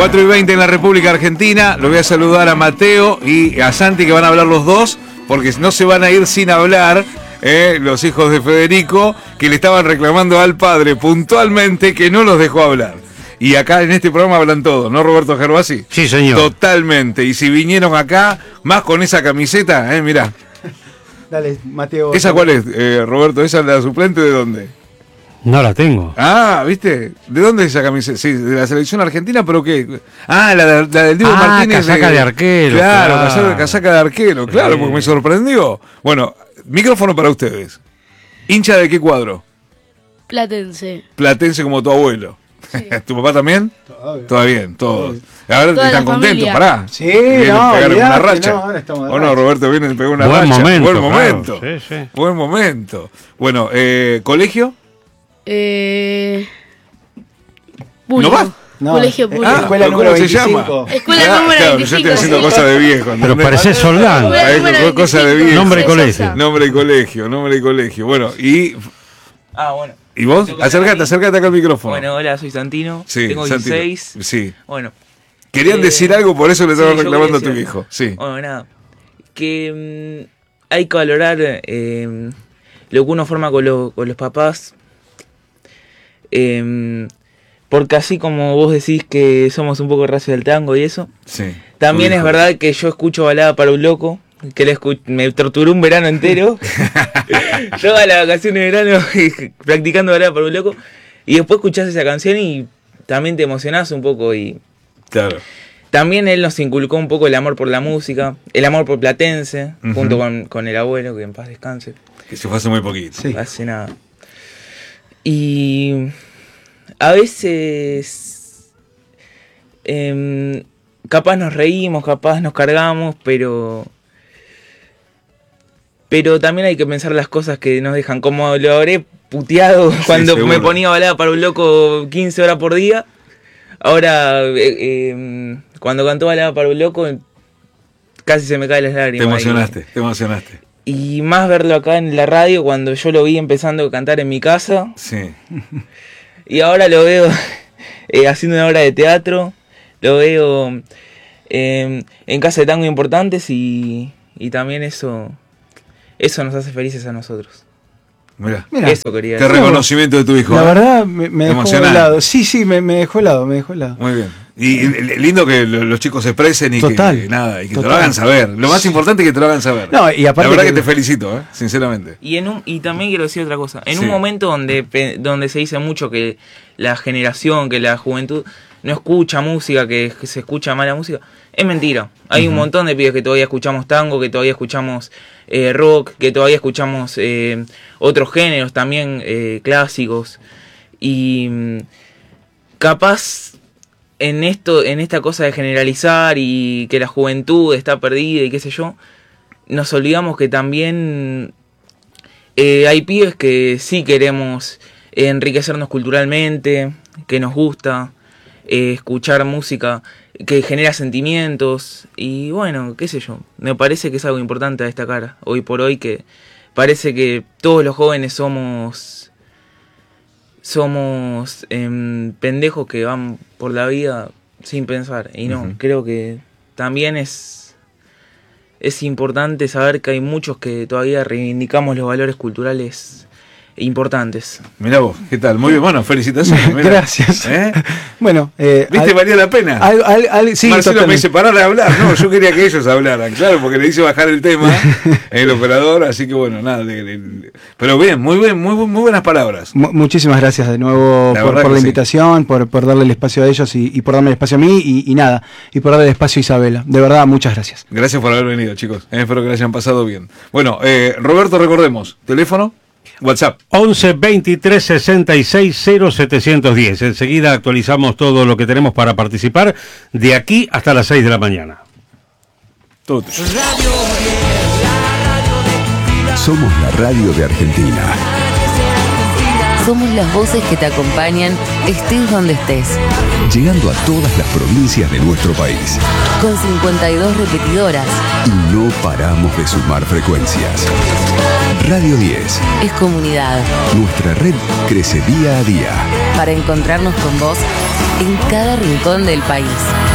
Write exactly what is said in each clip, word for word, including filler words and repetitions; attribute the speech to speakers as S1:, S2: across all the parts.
S1: cuatro y veinte en la República Argentina. Lo voy a saludar a Mateo y a Santi, que van a hablar los dos, porque no se van a ir sin hablar. Eh, los hijos de Federico, que le estaban reclamando al padre puntualmente que no los dejó hablar. Y acá en este programa hablan todos, ¿no, Roberto Gervasi?
S2: Sí, señor.
S1: Totalmente. Y si vinieron acá, más con esa camiseta, eh, mirá.
S3: Dale, Mateo.
S1: ¿Esa cuál es, eh, Roberto? ¿Esa es la suplente de dónde?
S2: No la tengo.
S1: Ah, ¿viste? ¿De dónde es esa camiseta? Sí, de la selección argentina, pero ¿qué? Ah, la, de, la del Diego
S2: ah,
S1: Martínez.
S2: Casaca de, de arquero.
S1: Claro, claro. Casaca, casaca de arquero, claro,
S2: sí.
S1: Porque me sorprendió. Bueno, micrófono para ustedes. ¿Hincha de qué cuadro?
S4: Platense.
S1: Platense como tu abuelo. Sí. ¿Tu papá también?
S3: Todo bien.
S1: Todo bien, todos. Ahora
S4: Toda
S1: están contentos, pará.
S3: Sí,
S1: Vienen,
S3: no,
S1: pegaron una
S3: olvidate,
S1: racha.
S3: no, ahora estamos de
S1: ¿O no,
S3: racha.
S1: Roberto? Vienen y pegaron una
S2: Buen
S1: racha.
S2: Momento,
S1: Buen momento.
S2: Claro. Sí, sí.
S1: Buen momento. Bueno, eh, ¿colegio?
S4: Eh...
S1: ¿No vas?
S3: No,
S4: Colegio público.
S1: Ah,
S3: escuela
S1: ¿cómo
S3: número
S1: se
S3: veinticinco.
S1: llama?
S4: Escuela
S1: Ah,
S4: número
S1: claro,
S4: veinticinco.
S1: yo estoy haciendo
S4: sí.
S1: cosas de viejo.
S2: Pero
S1: ¿entendés?
S2: parecés Soldán.
S4: Escuela
S1: Hay
S4: número
S1: cosas de
S4: veinticinco.
S1: viejo.
S2: Nombre y
S4: Sosa.
S2: colegio.
S1: Nombre y colegio, nombre y colegio. Bueno, y...
S5: Ah, bueno.
S1: ¿Y vos? Acércate, acércate acá al micrófono.
S5: Bueno, hola, soy Santino.
S1: Sí,
S5: Tengo
S1: Santi,
S5: dieciséis.
S1: Sí.
S5: Bueno.
S1: Querían
S5: eh,
S1: decir algo, por eso le estaba
S5: sí, yo
S1: reclamando a tu
S5: quería
S1: hijo.
S5: decir-
S1: Sí.
S5: Bueno, nada. Que mm, hay que valorar eh, lo que uno forma con, lo- con los papás. Eh, porque así como vos decís que somos un poco raza del tango y eso,
S1: Sí.
S5: también
S1: Tu
S5: es
S1: hijo.
S5: verdad que yo escucho Balada para un Loco, que le escu- me torturó un verano entero. Yo a las vacaciones de verano practicando Balada para un Loco, y después escuchás esa canción y también te emocionás un poco. Y
S1: Claro.
S5: también él nos inculcó un poco el amor por la música, el amor por Platense,
S1: Ujú.
S5: junto con, con el abuelo, que en paz descanse.
S1: Que se fue hace muy poquito.
S3: Sí.
S5: Hace nada. Y a veces em, capaz nos reímos, capaz nos cargamos, pero pero también hay que pensar las cosas que nos dejan. Como lo habré puteado cuando
S1: seguro.
S5: me ponía Balada para un Loco quince horas por día. Ahora, eh, em, cuando cantó Balada para un Loco, casi se me caen las lágrimas.
S1: Te emocionaste, te emocionaste.
S5: Y más verlo acá en la radio cuando yo lo vi empezando a cantar en mi casa.
S1: Sí.
S5: Y ahora lo veo eh, haciendo una obra de teatro. Lo veo eh, en Casa de Tango Importantes y, y también eso eso nos hace felices a nosotros.
S1: Mirá.
S3: Mira,
S5: Eso quería
S1: Qué
S5: decir.
S1: reconocimiento de tu hijo.
S3: la
S1: ¿eh?
S3: verdad me, me dejó
S1: Emocionante.
S3: helado. Sí, sí, me, me dejó helado, me dejó helado.
S1: Muy bien. Y y lindo que lo- los chicos se expresen y
S3: Total,
S1: que nada, y que te
S3: total.
S1: lo hagan saber. Lo más importante es que te lo hagan saber.
S3: No, y aparte
S1: la verdad que,
S3: que-
S1: te felicito, ¿eh? Sinceramente.
S5: Y en un, y también quiero decir otra cosa. En
S1: Sí.
S5: un momento donde, pe- donde se dice mucho que la generación, que la juventud no escucha música, que, que se escucha mala música, es mentira. Hay un montón de pibes que todavía escuchamos tango, que todavía escuchamos eh, rock, que todavía escuchamos eh, otros géneros también eh, clásicos. Y mm, capaz en esto, en esta cosa de generalizar y que la juventud está perdida y qué sé yo, nos olvidamos que también eh, hay pibes que sí queremos enriquecernos culturalmente, que nos gusta eh, escuchar música que genera sentimientos y bueno, qué sé yo, me parece que es algo importante a destacar hoy por hoy, que parece que todos los jóvenes somos somos em, pendejos que van por la vida sin pensar y no,
S1: Ujú.
S5: creo que también es es importante saber que hay muchos que todavía reivindicamos los valores culturales importantes.
S1: Mirá vos, ¿qué tal? Muy bien, bueno, felicitaciones. mirá.
S3: Gracias.
S1: ¿Eh?
S3: Bueno, eh,
S1: ¿Viste?
S3: al-
S1: Valía la pena.
S3: al- al- al- sí,
S1: Marcelo me
S3: totalmente.
S1: dice, parar de hablar. No, yo quería que ellos hablaran, claro, porque le hice bajar el tema el operador, así que bueno, nada. le- le- pero bien, muy bien, muy, bu- muy buenas palabras.
S3: Mu- Muchísimas gracias de nuevo
S1: La
S3: por,
S1: verdad
S3: por
S1: que
S3: la
S1: sí.
S3: invitación, por, por darle el espacio a ellos y, y por darme el espacio a mí y, y nada, y por darle el espacio a Isabela. De verdad, muchas gracias.
S1: Gracias por haber venido, chicos. Eh, espero que le hayan pasado bien. Bueno, eh, Roberto, recordemos, teléfono, WhatsApp.
S2: once veintitrés sesenta y seis cero setecientos diez. Enseguida actualizamos todo lo que tenemos para participar de aquí hasta las seis de la mañana.
S1: Todo tuyo.
S6: Somos la radio de Argentina. Somos las voces que te acompañan, estés donde estés.
S7: Llegando a todas las provincias de nuestro país.
S6: Con cincuenta y dos repetidoras.
S7: Y no paramos de sumar frecuencias. Radio diez.
S6: Es comunidad.
S7: Nuestra red crece día a día.
S6: Para encontrarnos con vos en cada rincón del país.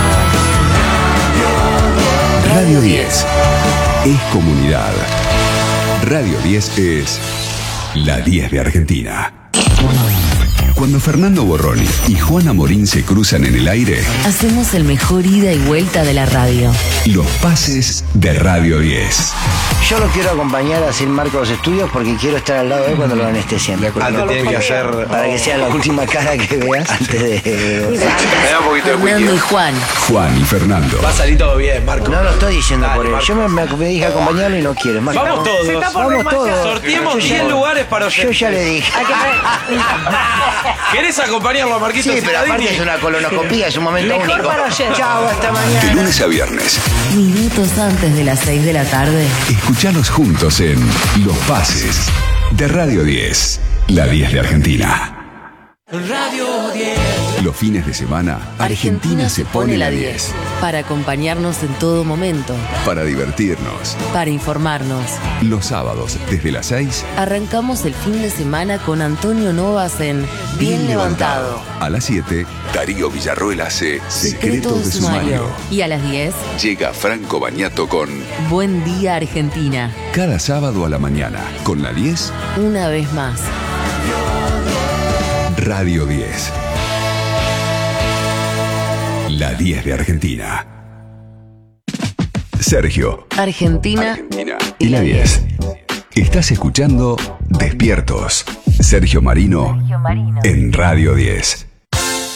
S7: Radio diez. Es comunidad. Radio diez es la diez de Argentina. Cuando Fernando Borroni y Juana Morín se cruzan en el aire,
S6: hacemos el mejor ida y vuelta de la radio.
S7: Los pases de Radio diez.
S8: Yo lo quiero acompañar a Sin Marco los estudios porque quiero estar al lado de él cuando lo anestesian.
S9: Algo tiene que hacer
S8: para que sea la última cara que veas antes de...
S9: Me da un poquito de
S6: Fernando y Juan.
S7: Juan y Fernando.
S9: Va a salir todo bien, Marco.
S8: No lo estoy diciendo
S9: Dale,
S8: por él.
S9: Marco.
S8: Yo me, me, me dije acompañarlo y no quiere. Marco,
S9: Vamos todos.
S8: Vamos todos.
S9: Sorteemos
S8: Yo ya-
S9: diez lugares para
S8: Yo ya le dije.
S9: ¿Querés acompañarlo a Marquito?
S8: Sí, pero aparte es una colonoscopía, es un momento único. Chao, hasta mañana.
S7: De lunes a viernes.
S6: Minutos antes de las seis de la tarde.
S7: Escuchanos juntos en Los Pases de Radio diez. La diez de Argentina.
S9: Radio diez.
S7: Los fines de semana, Argentina se pone la diez.
S6: Para acompañarnos en todo momento.
S7: Para divertirnos.
S6: Para informarnos.
S7: Los sábados, desde las seis.
S6: Arrancamos el fin de semana con Antonio Novas en Bien Levantado.
S7: A las siete, Darío Villarroel hace Secretos de Sumario.
S6: Y a las diez,
S7: Llega Franco Bañato con
S6: Buen Día Argentina.
S7: Cada sábado a la mañana, con la diez,
S6: Una vez más.
S7: Radio diez. La diez de Argentina. Sergio.
S6: Argentina.
S7: Argentina. Y la diez. Estás escuchando Despiertos. Sergio Marino. En Radio diez.